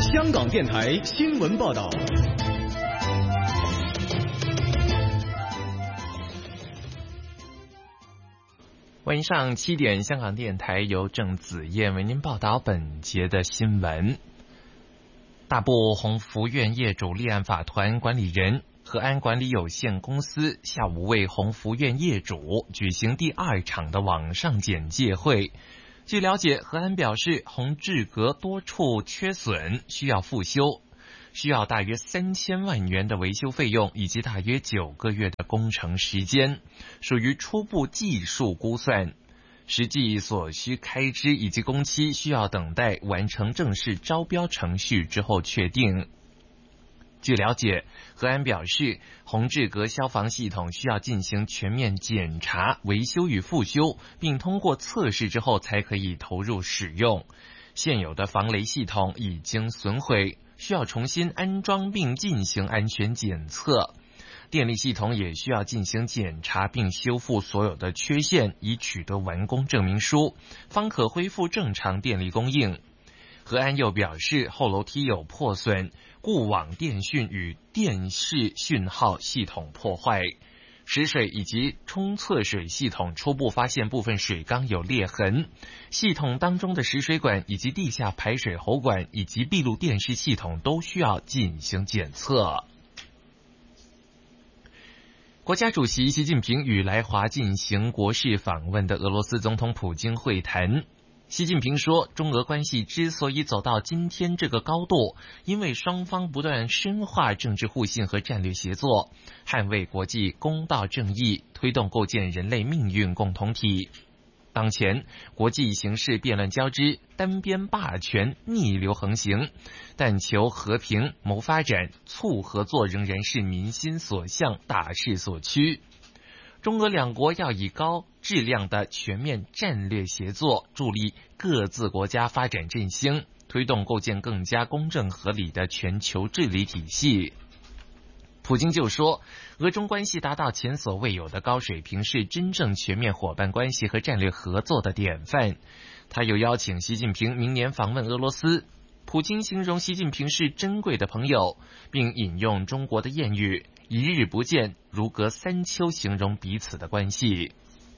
香港电台新闻报道。 晚上7点，香港电台由郑子燕为您报道本节的新闻。大埔鸿福苑业主立案法团管理人和安管理有限公司下午为鸿福苑业主举行第2场的网上简介会。据了解，和安表示，鸿志阁多处缺损，需要复修，需要大约3000万元的维修费用，以及大约9个月的工程时间，属于初步技术估算。实际所需开支以及工期需要等待完成正式招标程序之后确定。据了解，和安表示，鸿志阁消防系统需要进行全面检查、维修与复修，并通过测试之后才可以投入使用。现有的防雷系统已经损毁，需要重新安装并进行安全检测。电力系统也需要进行检查并修复所有的缺陷，以取得完工证明书，方可恢复正常电力供应。和安又表示，后楼梯有破损，固网电讯与电视讯号系统破坏，食水以及冲厕水系统初步发现部分水缸有裂痕，系统当中的食水管以及地下排水喉管以及闭路电视系统都需要进行检测。国家主席习近平与来华进行国事访问的俄罗斯总统普京会谈。习近平说，中俄关系之所以走到今天这个高度，因为双方不断深化政治互信和战略协作，捍卫国际公道正义，推动构建人类命运共同体。当前国际形势变乱交织，单边霸权逆流横行，但求和平、谋发展、促合作仍然是民心所向、大势所趋。中俄两国要以高质量的全面战略协作，助力各自国家发展振兴，推动构建更加公正合理的全球治理体系。普京就说，俄中关系达到前所未有的高水平，是真正全面伙伴关系和战略合作的典范。他又邀请习近平明年访问俄罗斯。普京形容习近平是珍贵的朋友，并引用中国的谚语，一日不见，如隔3秋，形容彼此的关系。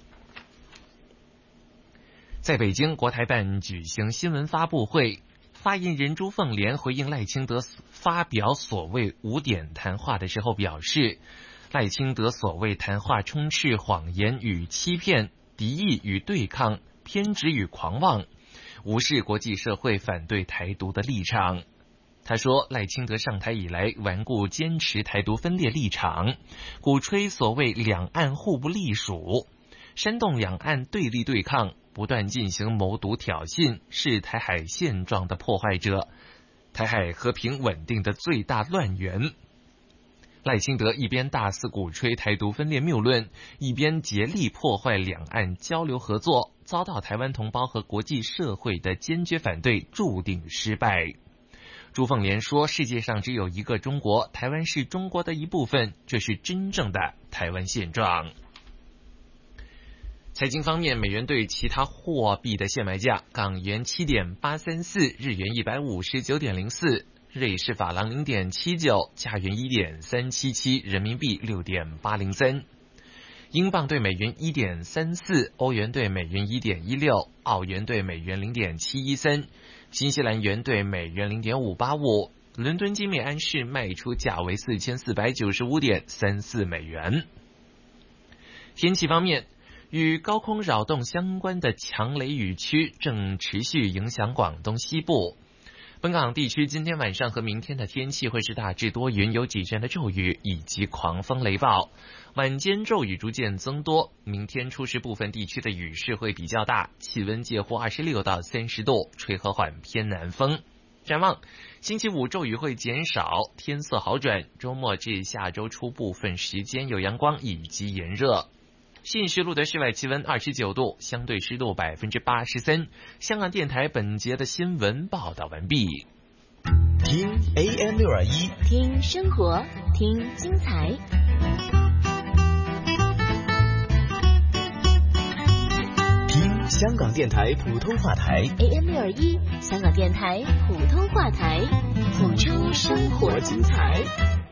在北京，国台办举行新闻发布会，发言人朱凤莲回应赖清德发表所谓5点谈话的时候表示，赖清德所谓谈话充斥谎言与欺骗、敌意与对抗、偏执与狂妄，无视国际社会反对台独的立场。他说，赖清德上台以来顽固坚持台独分裂立场，鼓吹所谓两岸互不隶属，煽动两岸对立对抗，不断进行谋独挑衅，是台海现状的破坏者，台海和平稳定的最大乱源。赖清德一边大肆鼓吹台独分裂谬论，一边竭力破坏两岸交流合作，遭到台湾同胞和国际社会的坚决反对，注定失败。朱凤莲说，世界上只有一个中国，台湾是中国的一部分，这是真正的台湾现状。财经方面，美元对其他货币的现买价，港元7.834，日元159.04，瑞士法郎0.79，加元1.377，人民币6.803，英镑对美元1.34，欧元对美元1.16，澳元对美元0.713，新西兰元对美元0.585。伦敦金每安士卖出价为4495.34美元。天气方面，与高空扰动相关的强雷雨区正持续影响广东西部。本港地区今天晚上和明天的天气会是大致多云，有几阵的骤雨以及狂风雷暴，晚间骤雨逐渐增多。明天初时部分地区的雨势会比较大，气温介乎26到30度，吹和缓偏南风。展望星期五骤雨会减少，天色好转，周末至下周初部分时间有阳光以及炎热。信息录的室外气温29度，相对湿度83%。香港电台本节的新闻报道完毕。 听 AM621， 听生活，听精彩。 听香港电台普通话台 AM621，香港电台普通话台，谱出生活精彩。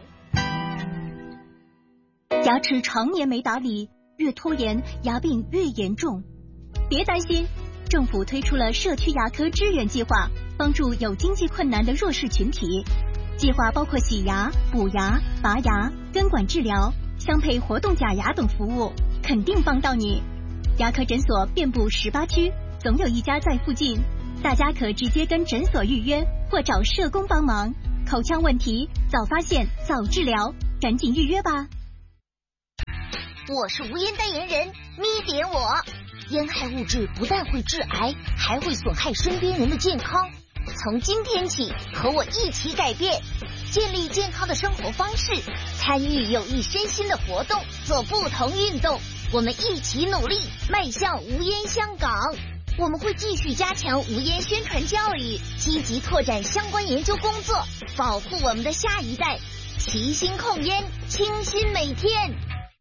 牙齿常年没打理，越拖延牙病越严重。别担心，政府推出了社区牙科支援计划，帮助有经济困难的弱势群体。计划包括洗牙、补牙、拔牙、根管治疗、镶配活动假牙等服务，肯定帮到你。牙科诊所遍布18区，总有一家在附近，大家可直接跟诊所预约，或找社工帮忙。口腔问题早发现早治疗，赶紧预约吧。 我是无烟代言人咪点我。烟害物质不但会致癌，还会损害身边人的健康。从今天起，和我一起改变，建立健康的生活方式，参与有益身心的活动，做不同运动。我们一起努力，迈向无烟香港。我们会继续加强无烟宣传教育，积极拓展相关研究工作，保护我们的下一代。齐心控烟，清新每天。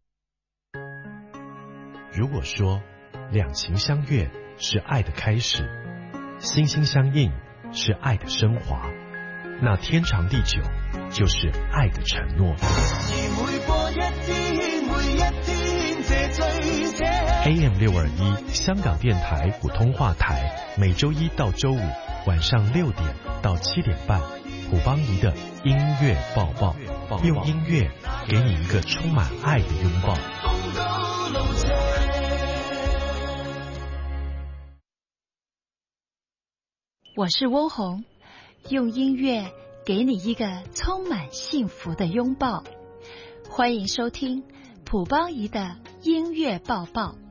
如果说两情相悦是爱的开始，心心相印是爱的升华，那天长地久就是爱的承诺。AM621 香港电台普通话台，每周一到周五晚上6点到7点半，普邦仪的音乐抱抱，用音乐给你一个充满爱的拥抱。 我是翁虹，用音乐给你一个充满幸福的拥抱。欢迎收听普邦仪的音乐抱抱。